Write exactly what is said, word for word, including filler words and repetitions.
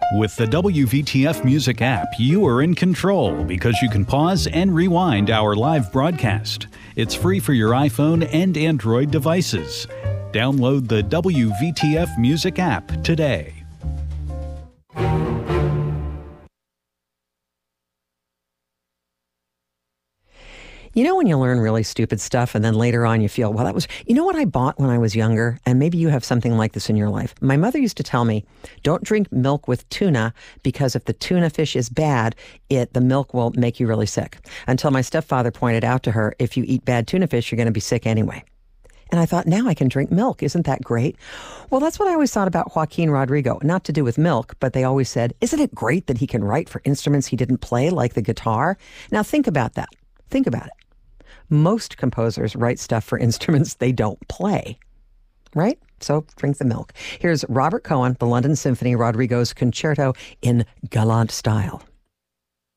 With the W V T F Music app, you are in control because you can pause and rewind our live broadcast. It's free for your iPhone and Android devices. Download the W V T F Music app today. You know when you learn really stupid stuff and then later on you feel, well, that was, you know what I bought when I was younger? And maybe you have something like this in your life. My mother used to tell me, don't drink milk with tuna because if the tuna fish is bad, it the milk will make you really sick. Until my stepfather pointed out to her, if you eat bad tuna fish, you're going to be sick anyway. And I thought, now I can drink milk. Isn't that great? Well, that's what I always thought about Joaquin Rodrigo. Not to do with milk, but they always said, isn't it great that he can write for instruments he didn't play, like the guitar? Now think about that. Think about it. Most composers write stuff for instruments they don't play, right? So drink the milk. Here's Robert Cohen, the London Symphony, Rodrigo's Concerto in Galant style.